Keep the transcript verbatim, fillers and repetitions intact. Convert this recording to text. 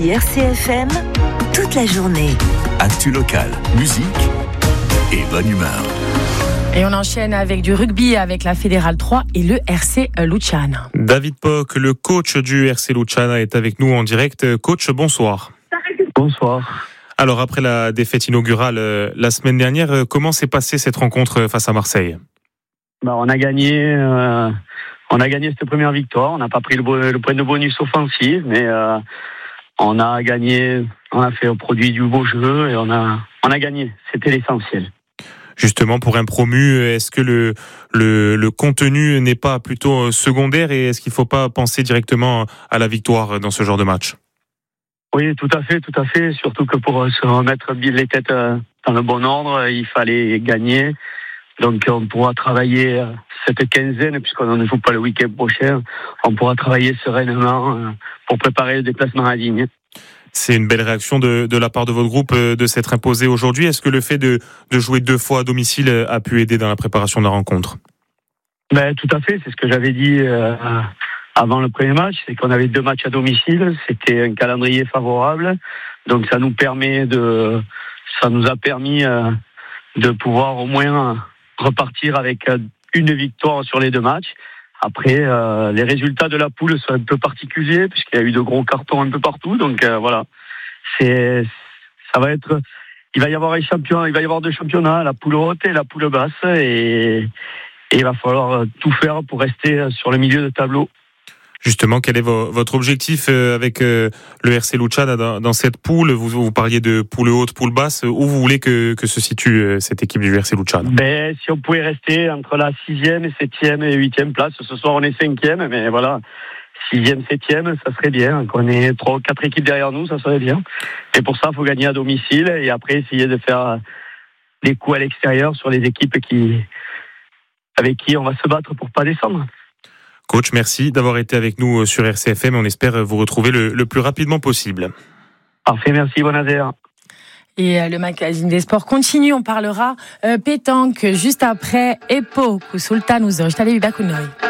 R C F M, toute la journée. Actu locale, musique et bonne humeur. Et on enchaîne avec du rugby avec la Fédérale trois et le R C Luciana. David Poc, le coach du R C Luciana, est avec nous en direct. Coach, bonsoir. Bonsoir. Alors après la défaite inaugurale euh, la semaine dernière, euh, comment s'est passée cette rencontre face à Marseille ? Bah, on a gagné, euh, on a gagné cette première victoire. On n'a pas pris le, le point de bonus offensif, mais euh, on a gagné. On a fait un produit du beau jeu et on a, on a gagné. C'était l'essentiel. Justement, pour un promu, est-ce que le, le, le contenu n'est pas plutôt secondaire et est-ce qu'il ne faut pas penser directement à la victoire dans ce genre de match ? Oui, tout à fait, tout à fait. Surtout que pour se remettre les têtes dans le bon ordre, il fallait gagner. Donc on pourra travailler cette quinzaine, puisqu'on ne joue pas le week-end prochain, on pourra travailler sereinement pour préparer le déplacement à Digne. C'est une belle réaction de, de la part de votre groupe de s'être imposé aujourd'hui. Est-ce que le fait de, de jouer deux fois à domicile a pu aider dans la préparation de la rencontre ? Ben, tout à fait, c'est ce que j'avais dit euh, avant le premier match, c'est qu'on avait deux matchs à domicile, c'était un calendrier favorable, donc ça nous permet de, ça nous a permis euh, de pouvoir au moins repartir avec une victoire sur les deux matchs. Après, euh, les résultats de la poule sont un peu particuliers puisqu'il y a eu de gros cartons un peu partout. Donc euh, voilà, c'est, ça va être, il va y avoir un champion, il va y avoir deux championnats, la poule haute et la poule basse, et, et il va falloir tout faire pour rester sur le milieu de tableau. Justement, quel est votre objectif avec le R C Luciana dans, dans cette poule ? vous, vous parliez de poule haute, poule basse. Où vous voulez que, que se situe cette équipe du R C Luciana ? Ben, si on pouvait rester entre la sixième, septième et huitième place. Ce soir, on est cinquième, mais voilà, sixième, septième, ça serait bien. Qu'on ait trois ou quatre équipes derrière nous, ça serait bien. Et pour ça, il faut gagner à domicile et après essayer de faire des coups à l'extérieur sur les équipes qui, avec qui on va se battre pour pas descendre. Coach, merci d'avoir été avec nous sur R C F M. On espère vous retrouver le, le plus rapidement possible. Parfait, merci, Bonazer. Et le magazine des sports continue. On parlera euh, pétanque juste après Epo, Sultan Uzo. Je t'allais